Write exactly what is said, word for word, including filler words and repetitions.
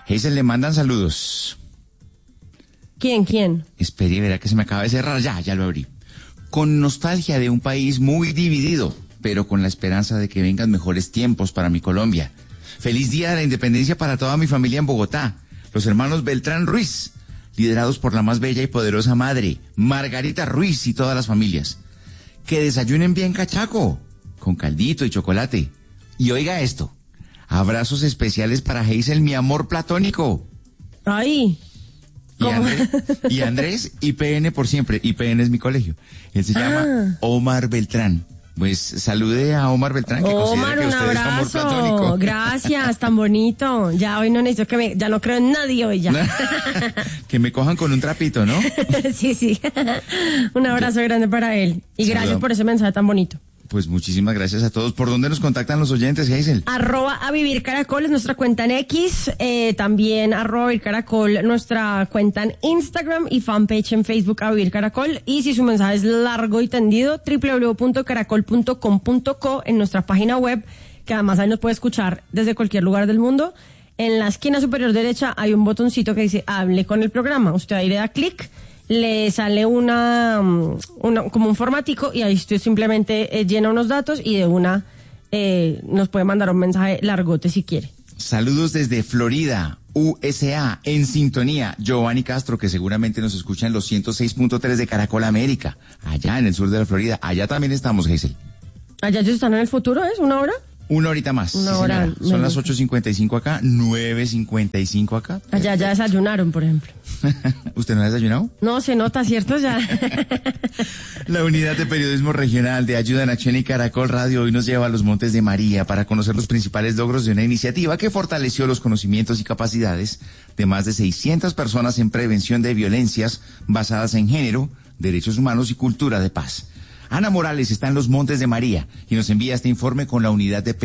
Hazel, le mandan saludos. ¿Quién, quién? Espere, verá que se me acaba de cerrar. Ya, ya lo abrí. Con nostalgia de un país muy dividido, pero con la esperanza de que vengan mejores tiempos para mi Colombia. Feliz Día de la Independencia para toda mi familia en Bogotá. Los hermanos Beltrán Ruiz, liderados por la más bella y poderosa madre, Margarita Ruiz, y todas las familias. Que desayunen bien cachaco, con caldito y chocolate. Y oiga esto, abrazos especiales para Hazel, mi amor platónico. Ay. Y Andrés, y Andrés, I P N por siempre. I P N es mi colegio. Él se llama Ah. Omar Beltrán. Pues salude a Omar Beltrán, que Omar, considera que un usted es su amor abrazo. platónico. Gracias, tan bonito. Ya hoy no necesito que me, ya no creo en nadie hoy ya. Que me cojan con un trapito, ¿no? Sí, sí. Un abrazo grande para él. Y gracias Saludo. por ese mensaje tan bonito. Pues muchísimas gracias a todos. ¿Por dónde nos contactan los oyentes, Hazel? Arroba a Vivir Caracol es nuestra cuenta en X, eh, también arroba Vivir Caracol nuestra cuenta en Instagram y fanpage en Facebook a Vivir Caracol. Y si su mensaje es largo y tendido, doble u doble u doble u punto caracol punto com punto co en nuestra página web, que además ahí nos puede escuchar desde cualquier lugar del mundo. En la esquina superior derecha hay un botoncito que dice hable con el programa. Usted ahí le da clic, le sale una, una como un formatico y ahí usted simplemente eh, llena unos datos y de una eh, nos puede mandar un mensaje largote si quiere. Saludos desde Florida, U S A, en sintonía. Giovanni Castro, que seguramente nos escucha en los ciento seis punto tres de Caracol América, allá en el sur de la Florida. Allá también estamos, Hazel. ¿Allá ellos están en el futuro, es? ¿Una hora? Una horita más. Una sí, hora señora. Son menos. las ocho cincuenta y cinco acá, nueve cincuenta y cinco acá. Allá ya desayunaron, por ejemplo. ¿Usted no ha desayunado? No, se nota, ¿cierto? Ya. La Unidad de Periodismo Regional de Ayuda en Acción y Caracol Radio hoy nos lleva a los Montes de María para conocer los principales logros de una iniciativa que fortaleció los conocimientos y capacidades de más de seiscientas personas en prevención de violencias basadas en género, derechos humanos y cultura de paz. Ana Morales está en los Montes de María y nos envía este informe con la Unidad de